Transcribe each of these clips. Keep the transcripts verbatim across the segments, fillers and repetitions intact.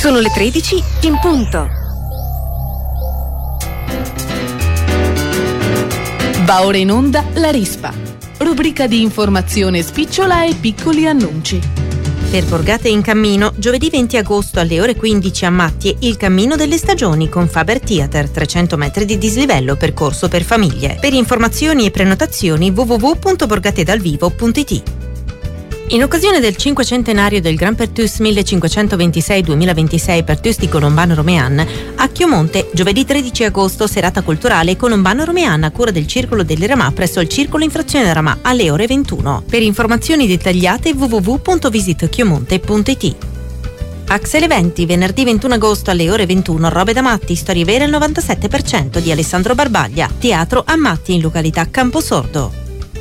Sono le tredici in punto. Va ora in onda La Rispa, rubrica di informazione spicciola e piccoli annunci. Per Borgate in cammino, giovedì venti agosto alle ore quindici a Mattie, il cammino delle stagioni con Faber Theater, trecento metri di dislivello, percorso per famiglie. Per informazioni e prenotazioni w w w punto borgatedalvivo punto i t. In occasione del cinquecentenario del Grand Pertus millecinquecentoventisei duemilaventisei Pertus di Colombano Romean, a Chiomonte, giovedì tredici agosto, serata culturale Colombano Romean a cura del Circolo delle Ramà presso il Circolo Infrazione Ramà alle ore ventuno. Per informazioni dettagliate w w w punto visit chiomonte punto i t. Axel Eventi, venerdì ventuno agosto alle ore ventuno, Robe da Matti, storie vere al novantasette per cento di Alessandro Barbaglia, teatro a Matti in località Camposordo.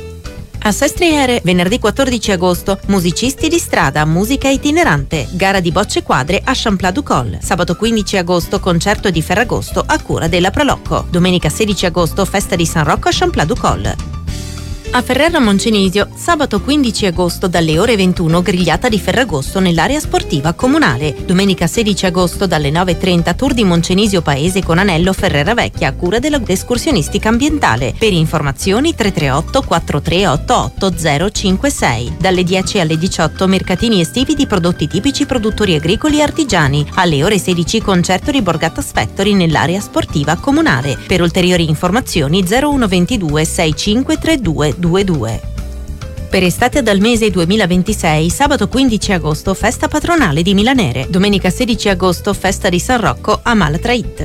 A Sestriere, venerdì quattordici agosto, musicisti di strada, musica itinerante, gara di bocce quadre a Champlain du Col. Sabato quindici agosto, concerto di Ferragosto a cura della Prolocco. Domenica sedici agosto, festa di San Rocco a Champlain du Col. A Ferrara Moncenisio, sabato quindici agosto dalle ore ventuno, grigliata di Ferragosto nell'area sportiva comunale. Domenica sedici agosto dalle nove e trenta, tour di Moncenisio Paese con Anello Ferrera Vecchia a cura dell'escursionistica ambientale. Per informazioni tre tre otto quattro tre otto otto zero cinque sei. Dalle dieci alle diciotto, mercatini estivi di prodotti tipici produttori agricoli e artigiani. Alle ore sedici, concerto di Borgata Factory nell'area sportiva comunale. Per ulteriori informazioni zero uno ventidue sessantacinque trentadue ventidue. Per estate dal mese duemilaventisei, sabato quindici agosto, festa patronale di Milanere. Domenica sedici agosto, festa di San Rocco a Malatreit.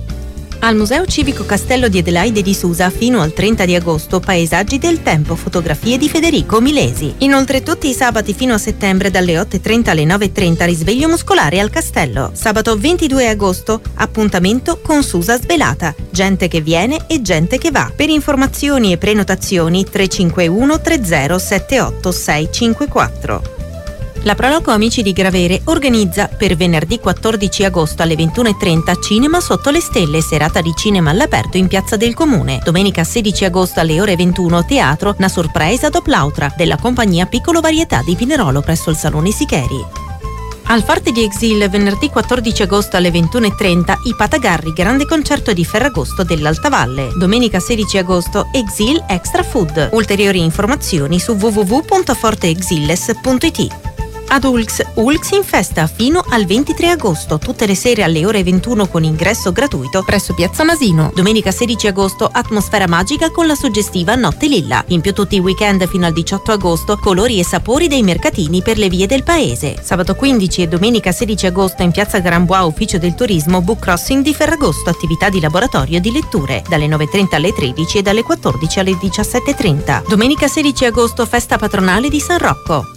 Al Museo Civico Castello di Adelaide di Susa fino al trenta di agosto, paesaggi del tempo, fotografie di Federico Milesi. Inoltre tutti i sabati fino a settembre dalle otto e trenta alle nove e trenta, risveglio muscolare al castello. Sabato ventidue agosto, appuntamento con Susa Svelata, gente che viene e gente che va. Per informazioni e prenotazioni tre cinque uno tre zero sette otto sei cinque quattro. La Proloco Amici di Gravere organizza per venerdì quattordici agosto alle ventuno e trenta Cinema sotto le stelle, serata di cinema all'aperto in Piazza del Comune. Domenica sedici agosto alle ore ventuno, teatro Una sorpresa dopo l'altra della compagnia Piccolo Varietà di Pinerolo presso il Salone Sicheri. Al Forte di Exil, venerdì quattordici agosto alle ventuno e trenta, I Patagarri, grande concerto di Ferragosto dell'Altavalle. Domenica sedici agosto, Exil Extra Food. Ulteriori informazioni su w w w punto forteexilles punto i t. Ad Ulx, Ulx in festa fino al ventitré agosto, tutte le sere alle ore ventuno con ingresso gratuito presso Piazza Masino. Domenica sedici agosto, atmosfera magica con la suggestiva Notte Lilla. In più tutti i weekend fino al diciotto agosto, colori e sapori dei mercatini per le vie del paese. Sabato quindici e domenica sedici agosto in Piazza Gran Bois, Ufficio del Turismo, Book Crossing di Ferragosto, attività di laboratorio di letture, dalle nove e trenta alle tredici e dalle quattordici alle diciassette e trenta. Domenica sedici agosto, festa patronale di San Rocco.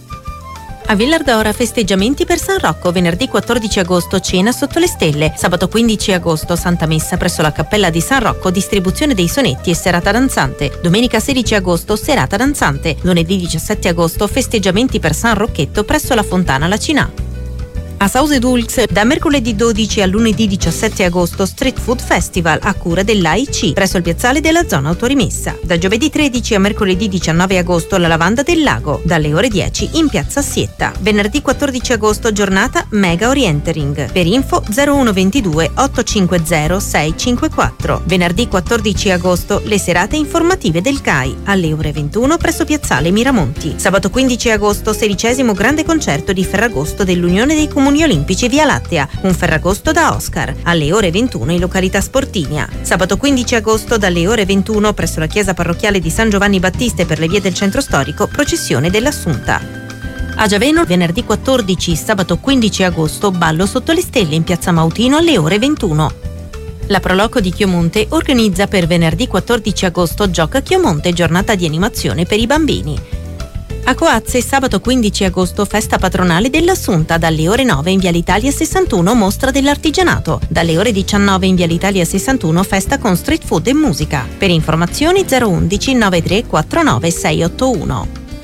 A Villardora, festeggiamenti per San Rocco, venerdì quattordici agosto, cena sotto le stelle. Sabato quindici agosto, Santa Messa presso la Cappella di San Rocco, distribuzione dei sonetti e serata danzante. Domenica sedici agosto, serata danzante. Lunedì diciassette agosto, festeggiamenti per San Rocchetto presso la Fontana Lacinà. A Sause Dulx, da mercoledì dodici a lunedì diciassette agosto, Street Food Festival a cura dell'A I C presso il piazzale della zona autorimessa. Da giovedì tredici a mercoledì diciannove agosto, la Lavanda del Lago, dalle ore dieci in piazza Sietta. Venerdì quattordici agosto, giornata Mega Orientering. Per info zero uno ventidue otto cinque zero sei cinque quattro. Venerdì quattordici agosto, le serate informative del C A I alle ore ventuno presso piazzale Miramonti. Sabato quindici agosto, sedicesimo grande concerto di Ferragosto dell'Unione dei Comuni Olimpici Via Lattea, un Ferragosto da Oscar, alle ore ventuno in località Sportinia. Sabato quindici agosto dalle ore ventuno presso la chiesa parrocchiale di San Giovanni Battista per le vie del centro storico, processione dell'Assunta. A Giaveno, venerdì quattordici, sabato quindici agosto, ballo sotto le stelle in piazza Mautino alle ore ventuno. La Proloco di Chiomonte organizza per venerdì quattordici agosto Gioca Chiomonte, giornata di animazione per i bambini. A Coazze, sabato quindici agosto, festa patronale dell'Assunta, dalle ore nove in Viale Italia sessantuno, mostra dell'artigianato. Dalle ore diciannove in Viale Italia sessantuno, festa con street food e musica. Per informazioni zero undici novantatré quarantanove seicentottantuno.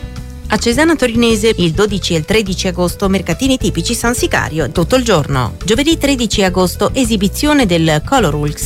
A Cesana Torinese, il dodici e il tredici agosto, mercatini tipici San Sicario, tutto il giorno. Giovedì tredici agosto, esibizione del Color Ulx